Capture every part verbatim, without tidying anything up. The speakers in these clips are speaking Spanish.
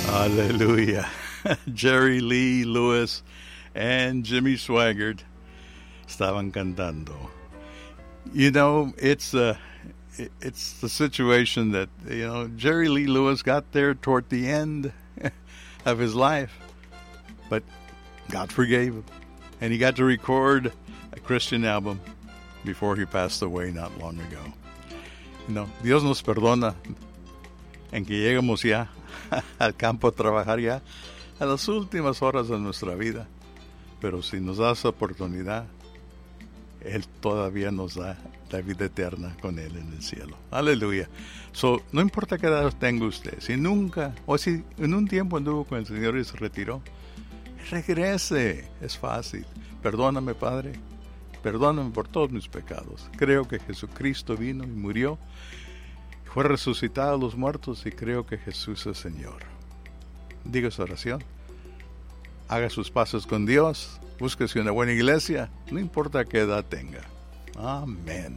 Hallelujah. Jerry Lee Lewis and Jimmy Swaggart estaban cantando. You know, it's uh, it's the situation that, you know, Jerry Lee Lewis got there toward the end of his life, but God forgave him, and he got to record a Christian album before he passed away not long ago. You know, Dios nos perdona en que lleguemos ya al campo a trabajar ya a las últimas horas de nuestra vida, pero si nos da esa oportunidad, Él todavía nos da la vida eterna con Él en el cielo. Aleluya. So, no importa qué edad tenga usted, si nunca, o si en un tiempo anduvo con el Señor y se retiró, regrese, es fácil. Perdóname, Padre, perdóname por todos mis pecados. Creo que Jesucristo vino y murió, fue resucitado a los muertos, y creo que Jesús es Señor. Diga su oración, haga sus pasos con Dios, búsquese una buena iglesia, no importa qué edad tenga. Amén.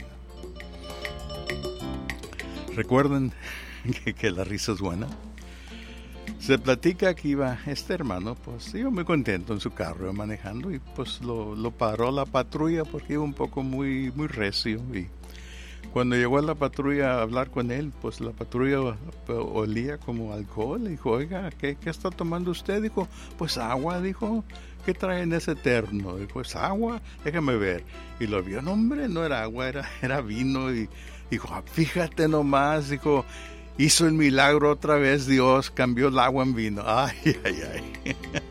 Recuerden que, que la risa es buena. Se platica que iba este hermano, pues iba muy contento en su carro, iba manejando, y pues lo, lo paró la patrulla porque iba un poco muy, muy recio. Y cuando llegó a la patrulla a hablar con él, pues la patrulla olía como alcohol. Le dijo, oiga, ¿qué, qué está tomando usted? Dijo, pues agua. Dijo, ¿qué trae en ese terno? Dijo, es agua, déjame ver. Y lo vio, no hombre, no era agua, era, era vino. Y dijo, ah, fíjate nomás, dijo, hizo el milagro otra vez Dios, cambió el agua en vino. Ay, ay, ay.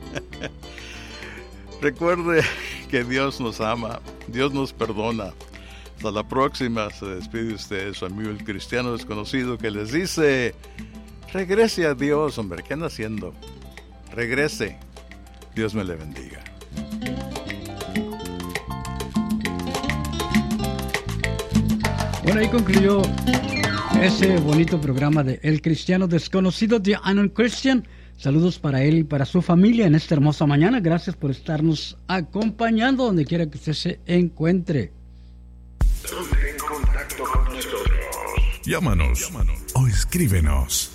Recuerde que Dios nos ama, Dios nos perdona. Hasta la próxima. Se despide usted, su amigo el cristiano desconocido, que les dice, regrese a Dios, hombre, ¿qué anda haciendo? Regrese. Dios me le bendiga. Bueno, ahí concluyó ese bonito programa de El Cristiano Desconocido, The Unknown Christian. Saludos para él y para su familia en esta hermosa mañana. Gracias por estarnos acompañando donde quiera que usted se encuentre. Ponte en contacto con nosotros. Llámanos, Llámanos o escríbenos.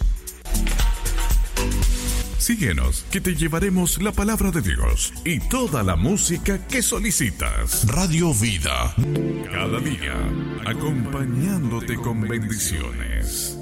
Síguenos, que te llevaremos la palabra de Dios y toda la música que solicitas. Radio Vida, cada día, acompañándote con bendiciones.